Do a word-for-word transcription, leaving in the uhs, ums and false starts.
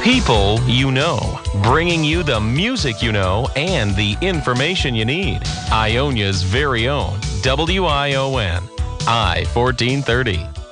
People you know, bringing you the music you know and the information you need. Ionia's very own W I O N, I fourteen thirty.